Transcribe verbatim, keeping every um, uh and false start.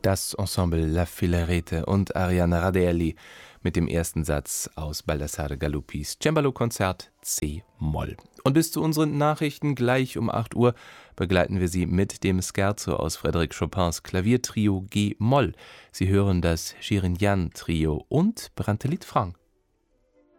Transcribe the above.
Das Ensemble La Filarete und Arianna Radelli mit dem ersten Satz aus Baldassare Galoppis Cembalo-Konzert C-Moll. Und bis zu unseren Nachrichten gleich um acht Uhr begleiten wir Sie mit dem Scherzo aus Frédéric Chopins Klaviertrio G-Moll. Sie hören das Chirignan-Trio und Brantelid Frank.